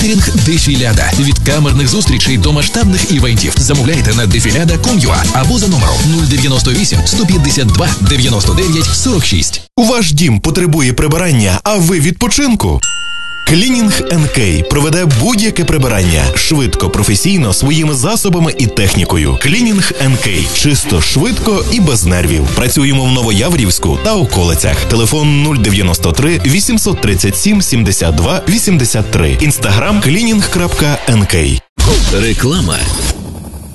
Кетерінг Дефіляда. Від камерних зустрічей до масштабних івентів. Замовляйте на defilada.com.ua або за номером 098 152 99 46. Ваш дім потребує прибирання, а ви відпочинку? Клінінг НК проведе будь-яке прибирання швидко, професійно, своїми засобами і технікою. Клінінг НК. Чисто, швидко і без нервів. Працюємо в Новояврівську та околицях. Телефон 093 837 72 83. Інстаграм cleaning.nk. Реклама.